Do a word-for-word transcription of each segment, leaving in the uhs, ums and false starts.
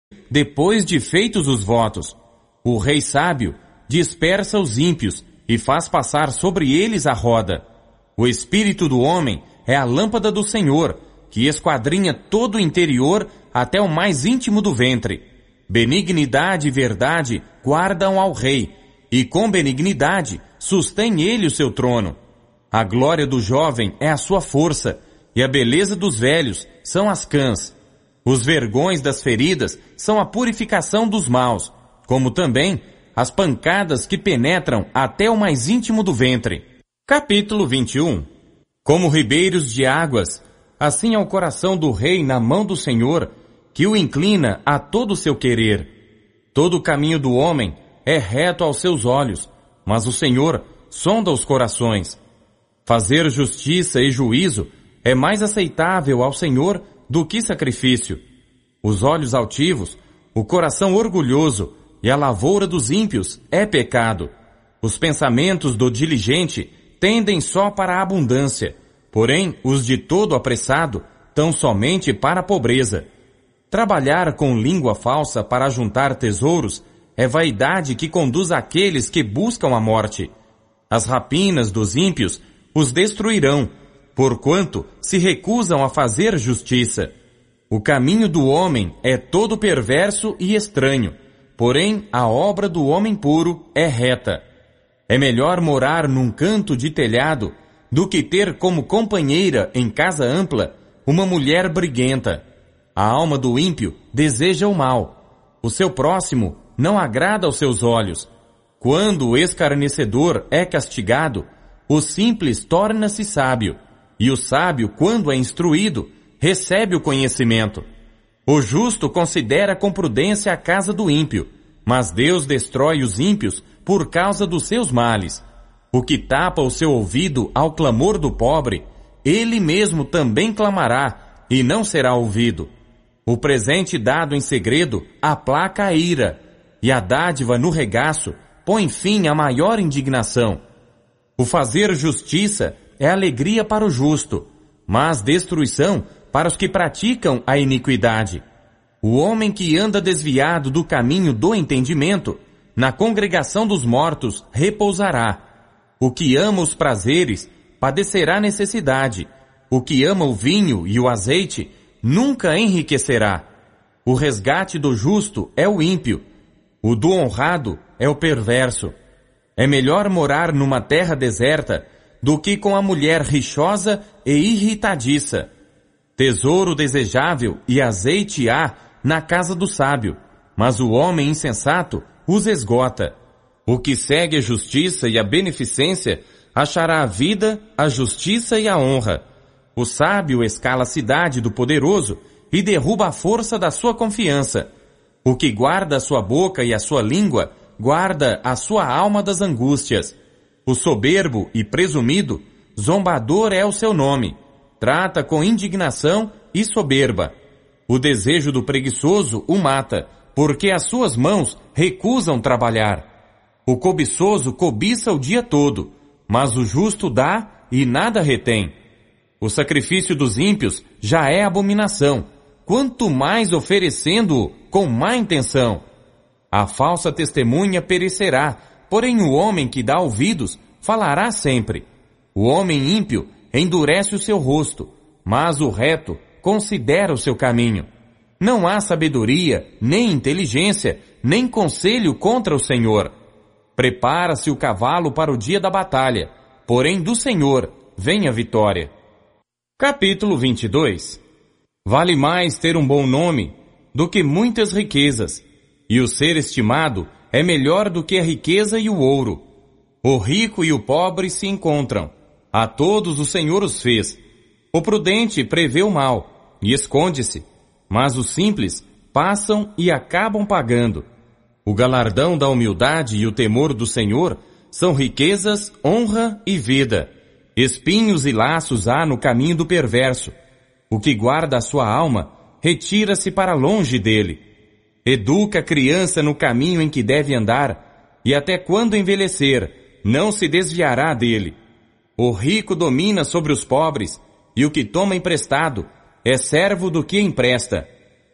depois de feitos os votos. O rei sábio dispersa os ímpios e faz passar sobre eles a roda. O espírito do homem é a lâmpada do Senhor, que esquadrinha todo o interior até o mais íntimo do ventre. Benignidade e verdade guardam ao rei, e com benignidade sustém ele o seu trono. A glória do jovem é a sua força, e a beleza dos velhos são as cãs. Os vergões das feridas são a purificação dos maus, como também as pancadas que penetram até o mais íntimo do ventre. Capítulo vinte e um. Como ribeiros de águas, assim é o coração do rei na mão do Senhor, que o inclina a todo o seu querer. Todo o caminho do homem é reto aos seus olhos, mas o Senhor sonda os corações. Fazer justiça e juízo é mais aceitável ao Senhor do que sacrifício. Os olhos altivos, o coração orgulhoso e a lavoura dos ímpios é pecado. Os pensamentos do diligente tendem só para a abundância, porém os de todo apressado tão somente para a pobreza. Trabalhar com língua falsa para juntar tesouros é vaidade que conduz àqueles que buscam a morte. As rapinas dos ímpios os destruirão, porquanto se recusam a fazer justiça. O caminho do homem é todo perverso e estranho, porém a obra do homem puro é reta. É melhor morar num canto de telhado do que ter como companheira em casa ampla uma mulher briguenta. A alma do ímpio deseja o mal. O seu próximo não agrada aos seus olhos. Quando o escarnecedor é castigado, o simples torna-se sábio, e o sábio, quando é instruído, recebe o conhecimento. O justo considera com prudência a casa do ímpio, mas Deus destrói os ímpios por causa dos seus males. O que tapa o seu ouvido ao clamor do pobre, ele mesmo também clamará, e não será ouvido. O presente dado em segredo aplaca a ira, e a dádiva no regaço põe fim à maior indignação. O fazer justiça é alegria para o justo, mas destruição para os que praticam a iniquidade. O homem que anda desviado do caminho do entendimento, na congregação dos mortos repousará. O que ama os prazeres padecerá necessidade. O que ama o vinho e o azeite nunca enriquecerá. O resgate do justo é o ímpio. O do honrado é o perverso. É melhor morar numa terra deserta do que com a mulher rixosa e irritadiça. Tesouro desejável e azeite há na casa do sábio, mas o homem insensato os esgota. O que segue a justiça e a beneficência achará a vida, a justiça e a honra. O sábio escala a cidade do poderoso e derruba a força da sua confiança. O que guarda a sua boca e a sua língua, guarda a sua alma das angústias. O soberbo e presumido, zombador é o seu nome. Trata com indignação e soberba. O desejo do preguiçoso o mata, porque as suas mãos recusam trabalhar. O cobiçoso cobiça o dia todo, mas o justo dá e nada retém. O sacrifício dos ímpios já é abominação, quanto mais oferecendo-o com má intenção. A falsa testemunha perecerá, porém o homem que dá ouvidos falará sempre. O homem ímpio endurece o seu rosto, mas o reto considera o seu caminho. Não há sabedoria, nem inteligência, nem conselho contra o Senhor. Prepara-se o cavalo para o dia da batalha, porém do Senhor vem a vitória. Capítulo vinte e dois. Vale mais ter um bom nome do que muitas riquezas, e o ser estimado é melhor do que a riqueza e o ouro. O rico e o pobre se encontram, a todos o Senhor os fez. O prudente prevê o mal e esconde-se, mas os simples passam e acabam pagando. O galardão da humildade e o temor do Senhor são riquezas, honra e vida. Espinhos e laços há no caminho do perverso. O que guarda a sua alma, retira-se para longe dele. Educa a criança no caminho em que deve andar, e até quando envelhecer, não se desviará dele. O rico domina sobre os pobres, e o que toma emprestado é servo do que empresta.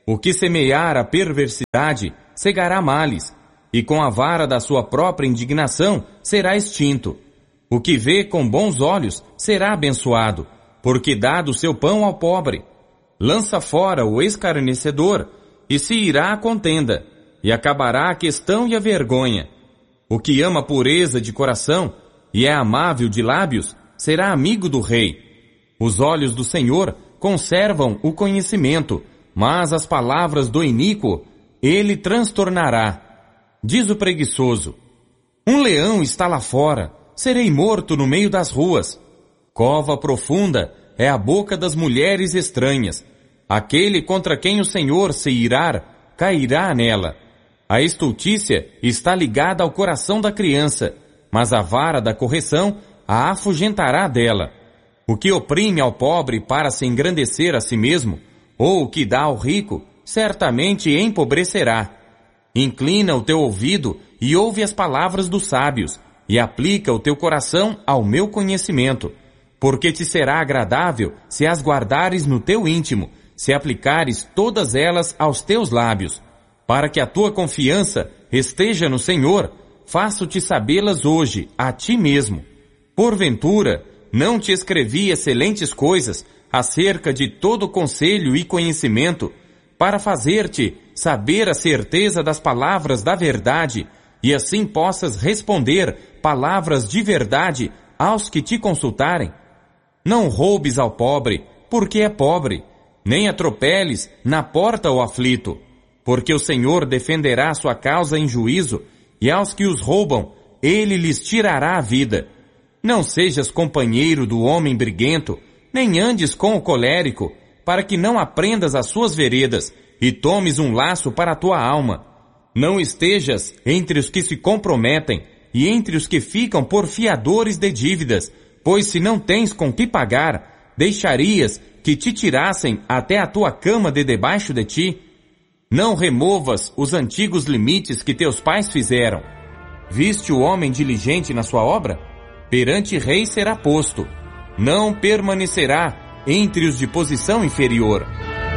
O que semear a perversidade, cegará males, e com a vara da sua própria indignação será extinto. O que vê com bons olhos será abençoado, porque dá do seu pão ao pobre. Lança fora o escarnecedor, e se irá a contenda, e acabará a questão e a vergonha. O que ama pureza de coração, e é amável de lábios, será amigo do rei. Os olhos do Senhor conservam o conhecimento, mas as palavras do iníquo ele transtornará. Diz o preguiçoso: um leão está lá fora, serei morto no meio das ruas. Cova profunda é a boca das mulheres estranhas. Aquele contra quem o Senhor se irar, cairá nela. A estultícia está ligada ao coração da criança, mas a vara da correção a afugentará dela. O que oprime ao pobre para se engrandecer a si mesmo, ou o que dá ao rico, certamente empobrecerá. Inclina o teu ouvido e ouve as palavras dos sábios, e aplica o teu coração ao meu conhecimento, porque te será agradável se as guardares no teu íntimo, se aplicares todas elas aos teus lábios. Para que a tua confiança esteja no Senhor, faço-te sabê-las hoje, a ti mesmo. Porventura, não te escrevi excelentes coisas acerca de todo conselho e conhecimento, para fazer-te saber a certeza das palavras da verdade, e assim possas responder palavras de verdade aos que te consultarem? Não roubes ao pobre, porque é pobre, nem atropeles na porta o aflito, porque o Senhor defenderá sua causa em juízo, e aos que os roubam, ele lhes tirará a vida. Não sejas companheiro do homem briguento, nem andes com o colérico, para que não aprendas as suas veredas, e tomes um laço para a tua alma. Não estejas entre os que se comprometem, e entre os que ficam por fiadores de dívidas, pois se não tens com que pagar, deixarias que te tirassem até a tua cama de debaixo de ti? Não removas os antigos limites que teus pais fizeram. Viste o homem diligente na sua obra? Perante rei será posto. Não permanecerá entre os de posição inferior.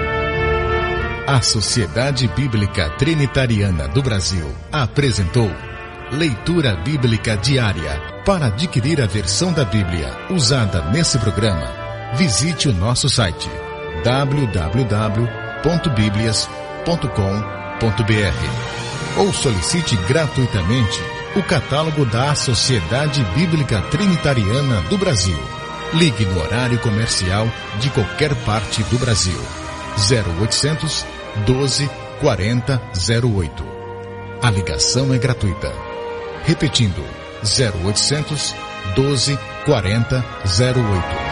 A Sociedade Bíblica Trinitariana do Brasil apresentou Leitura Bíblica Diária. Para adquirir a versão da Bíblia usada nesse programa, visite o nosso site w w w ponto biblias ponto com ponto b r ou solicite gratuitamente o catálogo da Sociedade Bíblica Trinitariana do Brasil. Ligue no horário comercial de qualquer parte do Brasil. zero oitocentos, doze, quarenta, zero oito. A ligação é gratuita. Repetindo, zero oitocentos, doze, quarenta, zero oito.